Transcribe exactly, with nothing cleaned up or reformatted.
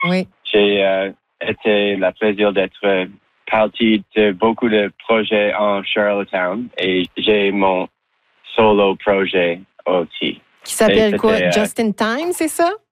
Oui. J'ai euh, été le plaisir d'être partie de beaucoup de projets en Charlottetown et j'ai mon solo projet aussi. Qui s'appelle Et quoi? c'était, euh, Just in Time, c'est ça?